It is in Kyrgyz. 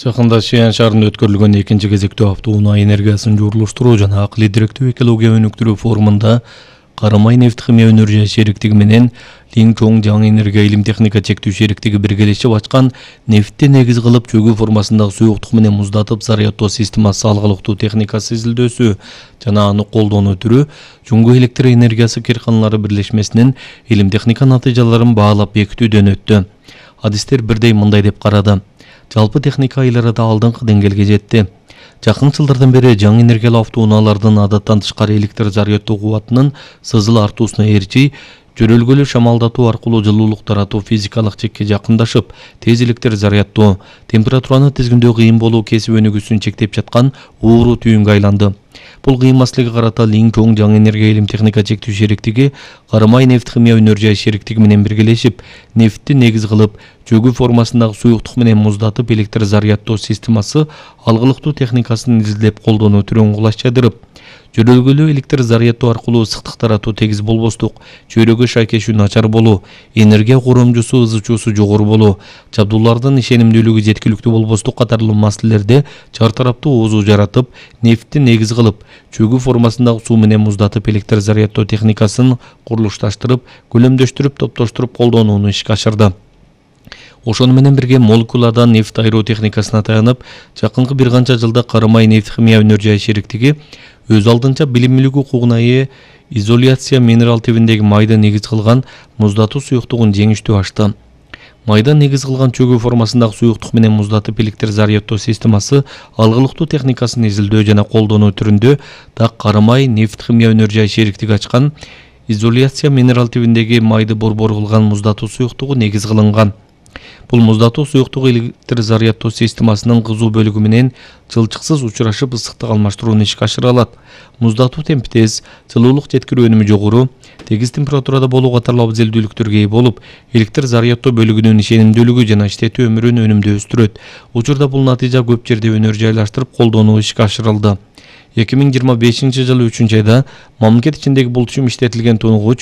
Жакында Шиан шаарында өткөрүлгөн экинчи кезектүү автоунаа энергиясын жогорулуштуруу жана акылый директүү экология өнүктүрүү форумунда Карамай нефт химия өнөр шериктиги менен Линчжоу жаңы энергия илим техника чектүү шериктиги биргелешип ачкан нефтти негиз кылып чөгүү формасындагы суюктук менен муздатып зарядтоо системасы алгылыктуу техникасы изилдөөсү жана аны колдонуу түрү Жуңгу электр энергиясы кирканалары бирлешмесинин илим техника натыйжаларын баалап бекитүүдөн өттү. Адистер бирдей мындай деп карады. Жалпы техника эл арада алдыңкы деңгээлге жетти. Жакын жылдардан бери жаңы энергиялуу автоунаалардын адаттан тышкары электр зарядтоо кубатынын сызыл артуусуна ээрчи жөрөлгөлүү шамалдатуу аркылуу жылуулук таратуу физикалык чекке жакындашып, тез электр зарядтоо, температураны тизгиндөө кыйын болуу кесип өнүгүүсүн чектеп жаткан ууру түйүнгө айланды. Бул кыйын маселеге карата Линчжоу жаңы энергия илим техника чектүү шериктиги Карамай нефт химия өнөр шериктиги менен биргелешип, нефтти негиз кылып, чөгүү формасындагы суюктук менен муздатып электр зарядтоо системасы алгылыктуу техникасын изилдеп колдонуу түрүн кулаччадырып, жөрөлгөлүү электр зарядтоо аркылуу ысыктык таратуу тегиз болбостук, чөйрөгө шайкешүү начар болуу, энергия коромжусу ызычуусу жогору болуу, жабдуулардын ишенимдүүлүгү жеткиликтүү болбостук катарлуу маселелерде чартараптуу оозу жаратып, нефтти негиз кылып, чөгүү формасындагы суу менен муздатып электр зарядтоо техникасын курулушташтырып, көлөмдөштүрүп, топтоштуруп колдонууну ишке ашырды. Ошону менен бирге молекуладан нефт айыруу техникасына таянып, жакынкы бир канча жылда Карамай нефт химия өнөр шериктиги өз алдынча билимдүүлүк укугуна ээ изоляция минерал тибиндеги майды негиз кылган муздатуу суюктугун жеңиштүү ачты. Майда негиз кылган чөгүү формасындагы суюктук менен муздатып электр зарядтоо системасы алгылыктуу техникасын изилдөө жана колдонуу түрүндө так Карамай нефт химия өнөр шериктиги ачкан изоляция минерал тибиндеги майды борбор кылган муздатуу суюктугу негиз кылынган. Бул муздатуу суюктугу электр зарядтоо системасынын кызуу бөлүгү менен жылчыксыз учурашып ысыктык алмаштырууну ишке ашыра алат. Муздатуу темпи тез, жылуулук жеткирүү өнүмү жогору, тегиз температурада болуу катарлуу абзелдүүлүктөргө ээ болуп, электр зарядтоо бөлүгүнүн ишенимдүүлүгү жана иштетүү өмүрүн өнүмдүү өстүрөт. Учурда бул натыйжа көп жерде өнөр жайлаштырып колдонуу ишке ашырылды. 2025 жылы 3 айда мамлекет ичиндеги бул чүм иштетилген тунугуч